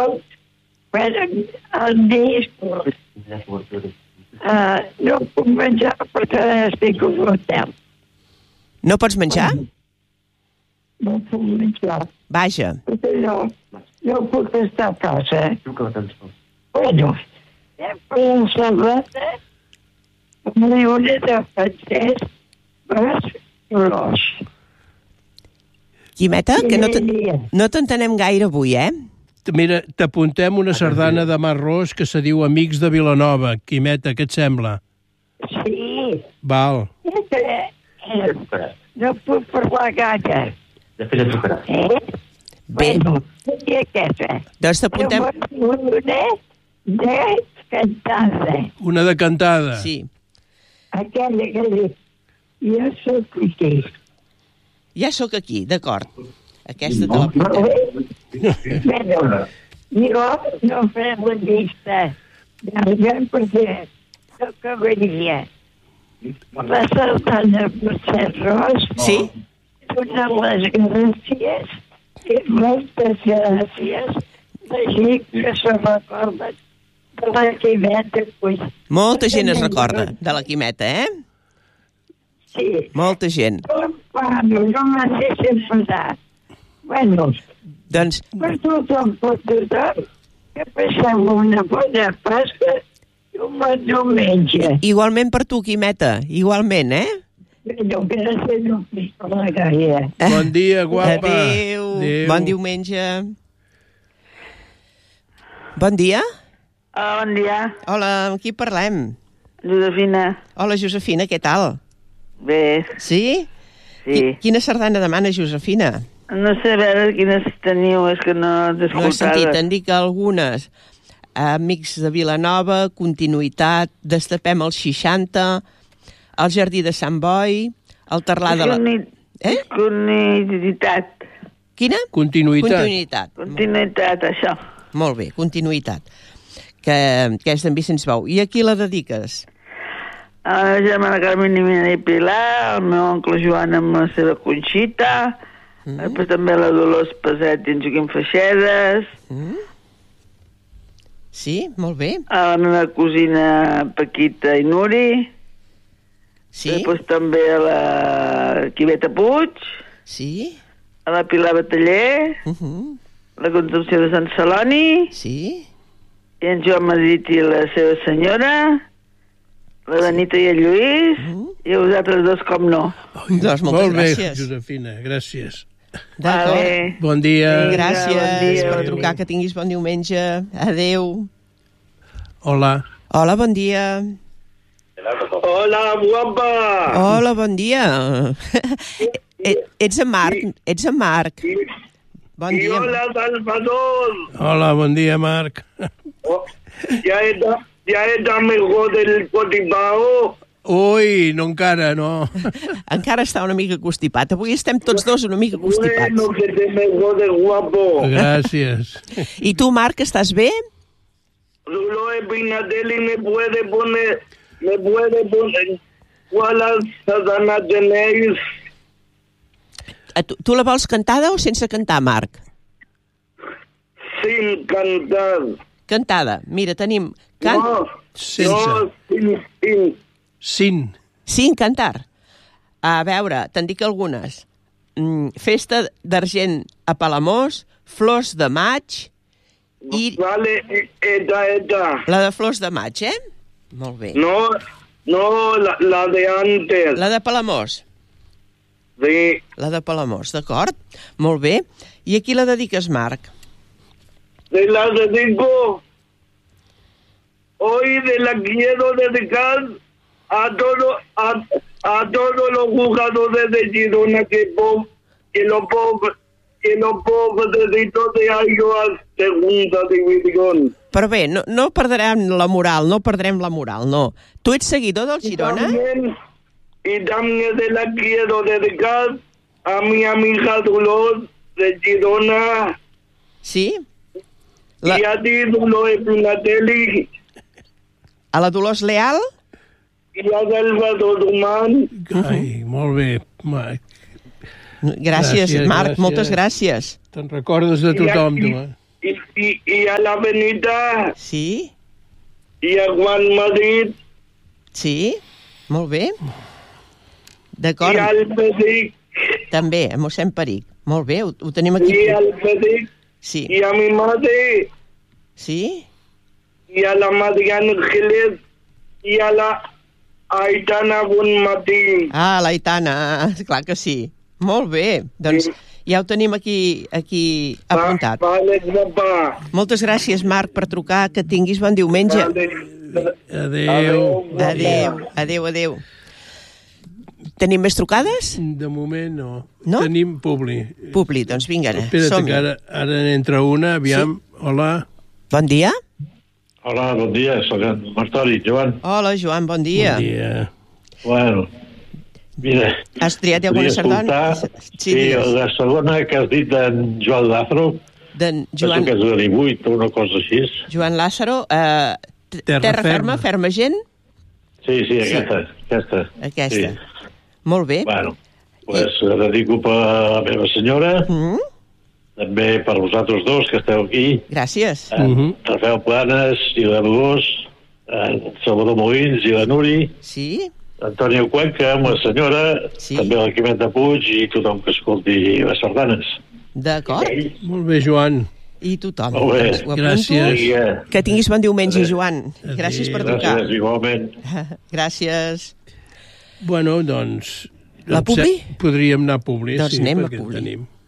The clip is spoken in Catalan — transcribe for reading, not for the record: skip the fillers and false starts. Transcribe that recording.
els discos. No puc menjar perquè estic a l'hotel. No pots menjar? No puc menjar. Vaja. Perquè no puc estar a casa. Bueno, per salvar-te, una de francès, vas flors. Quimeta, que no t'entenem gaire avui, Mira, t'apuntem una sardana de Mar Ros que se diu Amics de Vilanova. Quimeta, què et sembla? Sí. Val. No puc parlar gaire. Després et trucarà. Bé. Bueno, i aquesta. Doncs t'apuntem... De cantada. Una de cantada. Sí. Aquella que diu, jo soc aquí. Ja sóc aquí, d'acord. Aquesta te l'apuntem. Bueno, jo no faré la llista llarga perquè no acabaria. La sardana Mercè Ros. Sí? Donar les gràcies i moltes gràcies a la gent que se recorda de la Quimeta. Molta gent es recorda de la Quimeta, Sí. Molta gent. Bueno, no m'ha deixat passar. Bueno, doncs... per tothom, que passeu una bona Pasqua i un bon diumenge. Igualment per tu, Quimeta, igualment, Bueno, gràcies, no puc parlar gaire. Bon dia, guapa. Adéu. Bon diumenge. Bon dia. Bon dia. Hola, amb qui parlem? Josefina. Hola, Josefina, què tal? Bé. Sí? Sí. Quina sardana demana, Josefina? No sé, a veure quines teniu, és que no t'he No he escoltat. sentit, en dic algunes. Amics de Vilanova, Continuïtat, Destapem els 60, El Jardí de Sant Boi, El Terlar de la... Continuïtat. Quina? Continuïtat. Continuïtat, això. Molt bé, Continuïtat. Que és d'en Vicenç Bou. I a qui la dediques? A la germana Carmen i Pilar, el meu oncle Joan amb la seva Conxita, després també la Dolors Peset i en Joaquim Feixedes, Sí, molt bé. a la meva cosina Paquita i Nuri, Sí, després també a la Quimeta Puig, sí, a la Pilar Bataller, la Concepció de Sant Celoni, sí. i en Joan Madrid i la seva senyora, la Danita i el Lluís, i a vosaltres dos, com no. Doncs moltes Molt bé, gràcies. Josefina, gràcies. D'acord. Vale. Bon dia. Gràcies bon dia, per bon trucar, dia. que tinguis bon diumenge. Adéu. Hola. Hola, bon dia. Hola, guapa! Hola, bon dia. Ets en Marc? Ets en Marc? Bon I dia. hola, Salvador! Hola, bon dia, Marc. Oh, ya está mejor del Cotibao. Ui, no encara, no. Encara està una mica constipat. Avui estem tots dos una mica constipats. Bueno, que te mejor de guapo. Gràcies. I tu, Marc, estàs bé? Rulo Pinatelli me puede poner ¿cuál sardana tenéis? Tu la vols cantada o sense cantar, Marc? Sin cantar. Cantada. Mira, tenim... No, Sin. Sin cantar. A veure, te'n dic algunes. Festa d'Argent a Palamós, Flors de Maig i... Vale, esta. La de Flors de Maig, Molt bé. No, la de antes. La de Palamós. Sí. La de Palamós, d'acord? Molt bé. I a qui la dediques, Marc? Se la dedico. Hoy la quiero dedicar a todos los jugadores de Girona que los pobrecitos de año a segunda división. Però bé, no perdrem la moral, no. Tu ets seguidor del Girona? Y también se la quiero dedicar a mi amiga Dolores de Girona. Sí? Y a ti, Dolores Pinatelli. A la Dolors Leal? I a Salvador Duman. Ai, molt bé, Marc. Gràcies, Marc, gràcies. moltes gràcies. Te'n recordes de tothom, tu, i a la Benita, Sí, i a Juan Madrid, sí, molt bé. i D'acord, al Pedic, també, a mossèn Peric. Molt bé, ho tenim aquí. i al Pedic, Sí, i a mi madre, sí, i a la Maria Ángeles, i a la Aitana Bonmatí. ah, l'Aitana, clar que sí. Molt bé, doncs ja ho tenim aquí apuntat. Vale, papà. Moltes gràcies, Marc, per trucar. Que tinguis bon diumenge. Adéu. Adéu. Tenim més trucades? De moment no. No? Tenim Publi. Publi, doncs vinga, Espera't, som-hi. que ara n'entra una, aviam. Sí. Hola. Bon dia. Hola, bon dia, soc en Martori, Joan. Hola, Joan, bon dia. Bon dia. Bueno, mira... Has triat alguna sardana? Sí, la segona que has dit d'en Joan Lázaro, D'en penso que és de 18 o una cosa així. Joan Lázaro, Terra ferma, ferma gent? Sí, aquesta. Aquesta. Sí. Molt bé. Bueno, pues dedico per la meva senyora, també per vosaltres dos que esteu aquí, Gràcies. en Rafael Planes i la Dolors, en Salvador Molins i la Nuri, Sí? Antonio Cuenca, amb la senyora, Sí. també la Quimeta Puig i tothom que escolti les sardanes. D'acord. Molt bé, Joan. I tothom. Molt bé. Doncs ho apunto. Gràcies. Que tinguis bon diumenge, Joan. Gràcies per trucar. Gràcies, igualment. Gràcies. Bueno, doncs... La Publi? Podríem anar a Publi, Doncs sí, anem a perquè Publi. tenim.